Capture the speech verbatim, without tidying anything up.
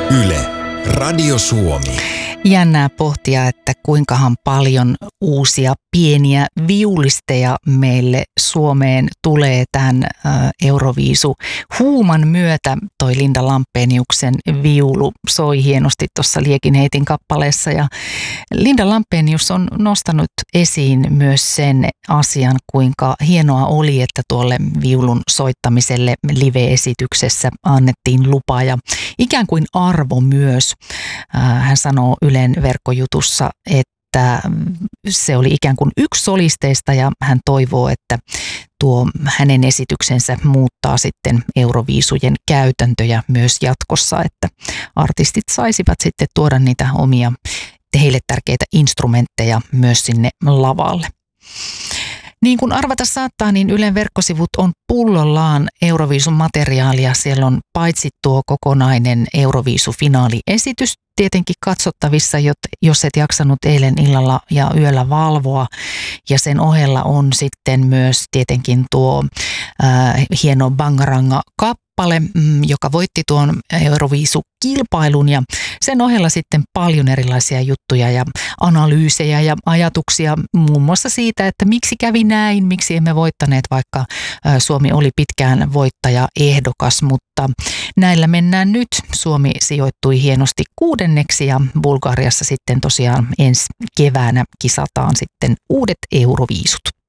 Yle, Radio Suomi. Jännää pohtia, että kuinkahan paljon uusia pieniä viulisteja meille Suomeen tulee tämän Euroviisu huuman myötä. Toi Linda Lampeniuksen viulu soi hienosti tuossa Liekin heitin kappaleessa ja Linda Lampenius on nostanut esiin myös sen asian, kuinka hienoa oli, että tuolle viulun soittamiselle live-esityksessä annettiin lupa ja ikään kuin arvo myös. Hän sanoo Ylen verkkojutussa, että se oli ikään kuin yksi solisteista ja hän toivoo, että tuo hänen esityksensä muuttaa sitten Euroviisujen käytäntöjä myös jatkossa, että artistit saisivat sitten tuoda niitä omia heille tärkeitä instrumentteja myös sinne lavalle. Niin kuin arvata saattaa, niin Ylen verkkosivut on pullollaan Euroviisun materiaalia. Siellä on paitsi tuo kokonainen Euroviisu-finaaliesitys tietenkin katsottavissa, jos et jaksanut eilen illalla ja yöllä valvoa. Ja sen ohella on sitten myös tietenkin tuo äh, hieno Bangaranga-kappale, joka voitti tuon Euroviisu-kilpailun ja sen ohella sitten paljon erilaisia juttuja ja analyysejä ja ajatuksia muun muassa siitä, että miksi kävi näin, miksi emme voittaneet, vaikka Suomi oli pitkään voittajaehdokas, mutta näillä mennään nyt. Suomi sijoittui hienosti kuudenneksi ja Bulgariassa sitten tosiaan ensi keväänä kisataan sitten uudet Euroviisut.